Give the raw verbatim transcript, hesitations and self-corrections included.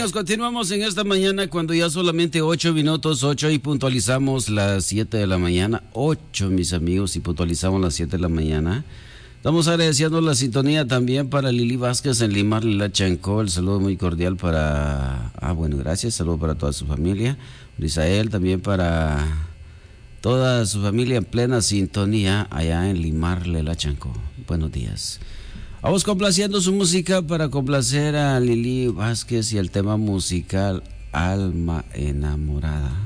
amigos, continuamos en esta mañana cuando ya solamente ocho minutos, ocho y puntualizamos las siete de la mañana. Ocho, mis amigos, y puntualizamos las siete de la mañana. Estamos agradeciendo la sintonía también para Lili Vázquez en Limar La Chancó. El saludo muy cordial para... Ah, bueno, gracias. Saludo para toda su familia. Isael también para toda su familia en plena sintonía allá en Limar La Chancó. Buenos días. Vamos complaciendo su música para complacer a Lili Vázquez y el tema musical Alma Enamorada.